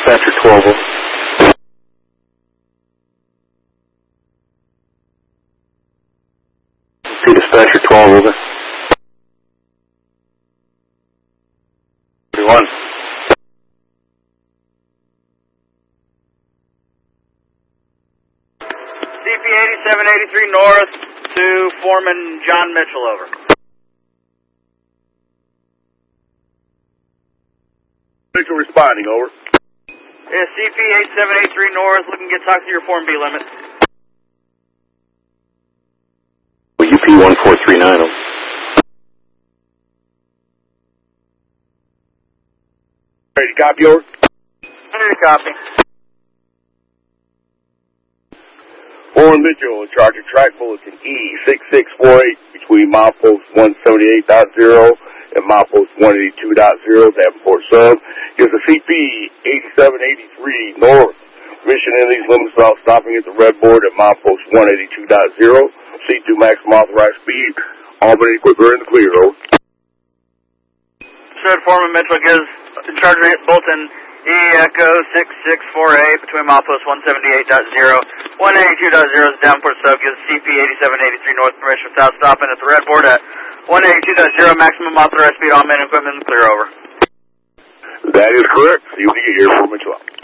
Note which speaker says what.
Speaker 1: Dispatcher 12 over. See Dispatcher 12 over. 31.
Speaker 2: CP 8783 North to Foreman John Mitchell, over.
Speaker 3: Mitchell responding, over.
Speaker 2: Yeah, CP 8783 North, looking to talk to your Form B limit.
Speaker 1: UP 1439 over.
Speaker 3: Ready to copy, over?
Speaker 2: Ready to copy.
Speaker 3: Foreman Mitchell in charge of track bulletin E6648 between milepost 178.0 and milepost 182.0, Davenport Sub. Gives a CP 8783 North. Permission in these limits without stopping at the red board at milepost 182.0. C2 maximum authorized speed. Albany equipment in the clear, over.
Speaker 2: Said Foreman Mitchell gives in charge of bulletin E Echo 6648 between milepost 178.0, 182.0 is Davenport Sub. Gives CP 8783 North permission without stopping at the red board at 182.0 maximum authorized speed. All men and equipment in the clear, over.
Speaker 3: That is correct. See you when you get here, Foreman Mitchell.